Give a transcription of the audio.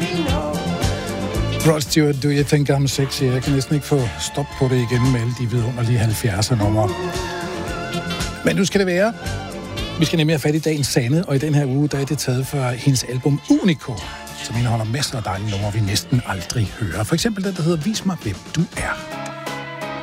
Rod Stewart, Do You Think I'm Sexy? Jeg kan næsten ikke få stop på det igen med alle de vidunderlige 70'er-numre. Men nu skal det være. Vi skal nemlig have fat i dagens Sanne, og i den her uge, der er det taget fra hendes album Unico, som indeholder masser af dejlige numre, vi næsten aldrig hører. For eksempel den, der hedder Vis mig, hvem du er.